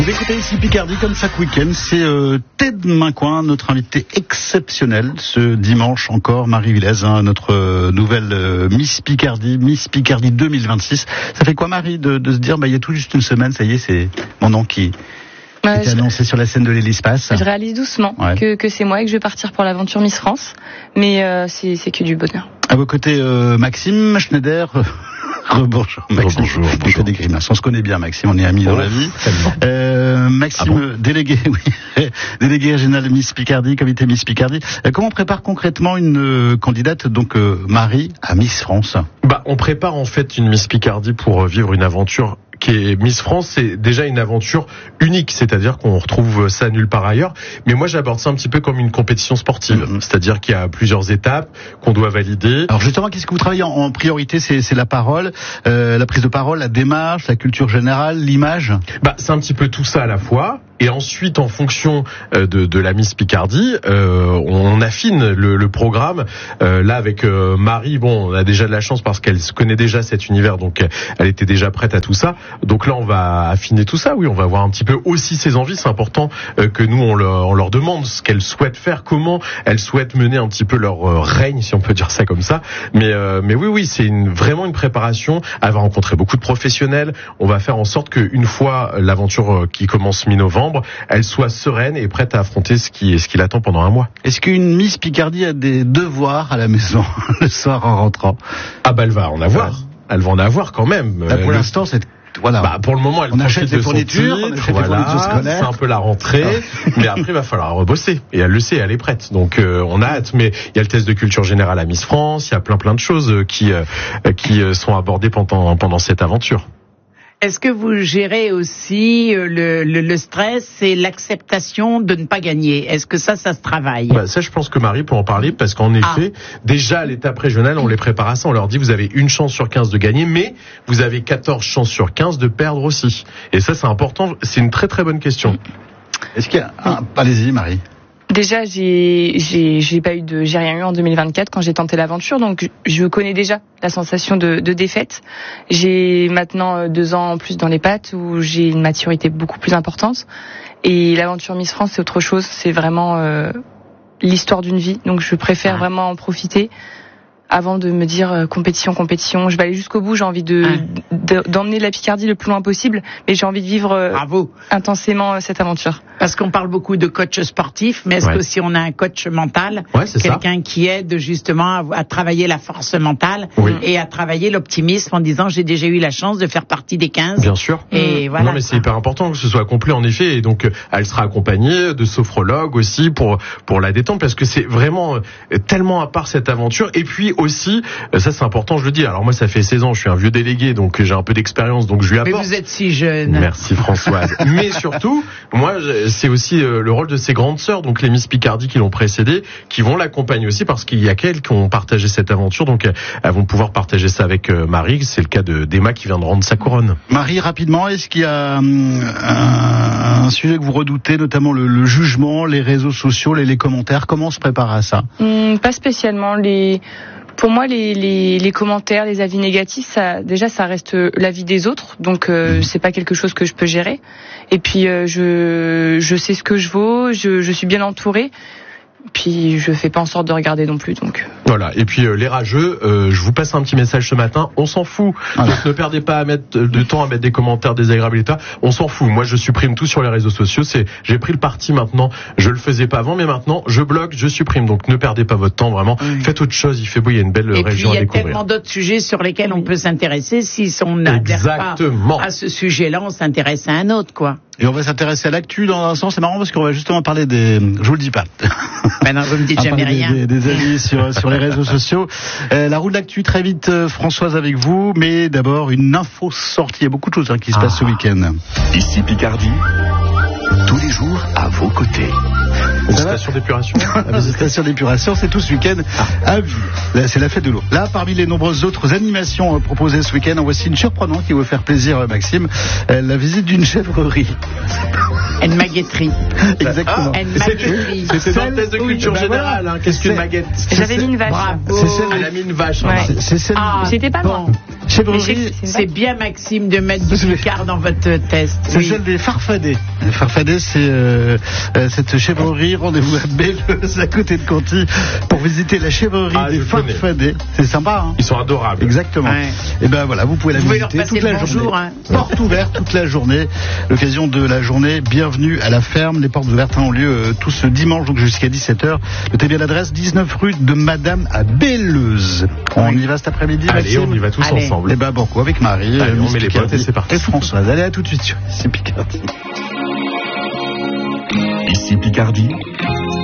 Vous écoutez ici Picardie comme chaque week-end, c'est Ted Mincoin, notre invité exceptionnel ce dimanche encore, Marie Villez, notre nouvelle Miss Picardie 2026. Ça fait quoi Marie de se dire, il y a tout juste une semaine, ça y est, c'est mon nom qui est annoncé sur la scène de l'Hélice-Passe. Je réalise doucement que c'est moi et que je vais partir pour l'aventure Miss France, mais c'est que du bonheur. À vos côtés, Maxime Schneider. Bonjour Maxime. Bonjour. Il fait des grimaces. On se connaît bien Maxime, on est amis dans la vie. Maxime, délégué régional Miss Picardie, comité Miss Picardie. Comment on prépare concrètement une candidate, donc Marie, à Miss France ? On prépare en fait une Miss Picardie pour vivre une aventure qui est Miss France, c'est déjà une aventure unique, c'est-à-dire qu'on retrouve ça nulle part ailleurs. Mais moi, j'aborde ça un petit peu comme une compétition sportive, c'est-à-dire qu'il y a plusieurs étapes qu'on doit valider. Alors justement, qu'est-ce que vous travaillez en priorité ? C'est la parole, la prise de parole, la démarche, la culture générale, l'image ? C'est un petit peu tout ça à la fois. Et ensuite, en fonction de la Miss Picardie, on affine le programme. Là, avec Marie, on a déjà de la chance parce qu'elle connaît déjà cet univers, donc elle était déjà prête à tout ça. Donc là, on va affiner tout ça. Oui, on va voir un petit peu aussi ses envies. C'est important que nous, on leur demande ce qu'elles souhaitent faire, comment elles souhaitent mener un petit peu leur règne, si on peut dire ça comme ça. Mais oui, c'est vraiment une préparation. Elle va rencontrer beaucoup de professionnels. On va faire en sorte qu'une fois l'aventure qui commence mi-novembre, elle soit sereine et prête à affronter ce qui l'attend pendant un mois. Est-ce qu'une Miss Picardie a des devoirs à la maison le soir en rentrant ? Elle va en avoir. Elle va en avoir quand même. Pour l'instant, c'est... Voilà. Pour le moment, on achète des fournitures, scolaires. C'est un peu la rentrée, mais après, il va falloir rebosser. Et elle le sait, elle est prête. Donc, on a hâte. Mais il y a le test de culture générale à Miss France. Il y a plein de choses qui sont abordées pendant cette aventure. Est-ce que vous gérez aussi le stress et l'acceptation de ne pas gagner ? Est-ce que ça se travaille ? Ça, je pense que Marie peut en parler parce qu'en effet, déjà à l'étape régionale, on les prépare à ça. On leur dit, vous avez une chance sur 15 de gagner, mais vous avez 14 chances sur 15 de perdre aussi. Et ça, c'est important. C'est une très très bonne question. Est-ce qu'il y a Allez-y, Marie. Déjà, j'ai rien eu en 2024 quand j'ai tenté l'aventure, donc je connais déjà la sensation de défaite. J'ai maintenant 2 ans en plus dans les pattes où j'ai une maturité beaucoup plus importante. Et l'aventure Miss France, c'est autre chose. C'est vraiment l'histoire d'une vie. Donc je préfère vraiment en profiter avant de me dire compétition. Je vais aller jusqu'au bout. J'ai envie d'emmener la Picardie le plus loin possible, mais j'ai envie de vivre intensément cette aventure. Parce qu'on parle beaucoup de coach sportif, mais est-ce que si on a un coach mental, quelqu'un qui aide justement à travailler la force mentale et à travailler l'optimisme en disant j'ai déjà eu la chance de faire partie des 15. Bien sûr. Et voilà. Non, mais c'est hyper important que ce soit complet en effet. Et donc elle sera accompagnée de sophrologues aussi pour la détente parce que c'est vraiment tellement à part cette aventure. Et puis aussi, ça c'est important, je le dis. Alors moi ça fait 16 ans, je suis un vieux délégué, donc j'ai un peu d'expérience, donc je lui apporte. Mais vous êtes si jeune. Merci Françoise. Mais surtout, moi c'est aussi le rôle de ses grandes sœurs, donc les Miss Picardie qui l'ont précédée, qui vont l'accompagner aussi parce qu'il y a qu'elles qui ont partagé cette aventure, donc elles vont pouvoir partager ça avec Marie. C'est le cas d'Emma qui vient de rendre sa couronne. Marie, rapidement, est-ce qu'il y a un sujet que vous redoutez, notamment le jugement, les réseaux sociaux, les commentaires ? Comment on se prépare à ça ? Pas spécialement. Pour moi, les commentaires, les avis négatifs, ça reste l'avis des autres, donc c'est pas quelque chose que je peux gérer. Et puis je sais ce que je vaux, je suis bien entourée. Puis je fais pas en sorte de regarder non plus, donc. Voilà. Et puis les rageux, je vous passe un petit message ce matin. On s'en fout. Donc ne perdez pas de temps à mettre des commentaires désagréables et tout. On s'en fout. Moi, je supprime tout sur les réseaux sociaux. J'ai pris le parti maintenant. Je le faisais pas avant, mais maintenant je bloque, je supprime. Donc ne perdez pas votre temps vraiment. Faites autre chose. Il fait beau. Il y a une belle région à découvrir. Et puis il y a tellement d'autres sujets sur lesquels on peut s'intéresser. Si on n'adhère pas à ce sujet-là, on s'intéresse à un autre, quoi. Et on va s'intéresser à l'actu dans un sens. C'est marrant parce qu'on va justement parler des... Je vous le dis pas. Non, vous me dites jamais rien. Des avis sur les réseaux sociaux. La roue de l'actu très vite, Françoise avec vous. Mais d'abord, une info sortie. Il y a beaucoup de choses qui se passent ce week-end. Ici Picardie, tous les jours à vos côtés. Visitation d'épuration. La visitation d'épuration, c'est tout ce week-end à vue. Là, c'est la fête de l'eau. Là, parmi les nombreuses autres animations proposées ce week-end, en voici une surprenante qui va vous faire plaisir, Maxime. La visite d'une chèvrerie. Une maguetterie. Exactement. C'était dans le test de culture générale. Qu'est-ce qu'une maguette ? J'avais mis une vache. Bravo. Elle a mis une vache. Ouais. C'est celle... J'étais pas loin. Chèvrerie, c'est bien Maxime de mettre du Picard dans votre test. C'est celle des Farfadets. Les Farfadets, c'est cette chèvrerie. Rendez-vous à Belleuse, à côté de Conty, pour visiter la chèvrerie des Farfadets. C'est sympa, hein. Ils sont adorables. Exactement. Ouais. Et ben voilà, vous pouvez la visiter toute la journée. Porte ouverte toute la journée. L'occasion de la journée. Bienvenue à la ferme. Les portes ouvertes ont lieu tout ce dimanche, donc jusqu'à 17h. Notez bien l'adresse, 19 rue de Madame à Belleuse. On y va cet après-midi. Allez, on y va tous ensemble. Et ben bon, avec Marie, on met les potes et c'est parti. Et Françoise. Allez, à tout de suite. Ici Picardie. Ici Picardie.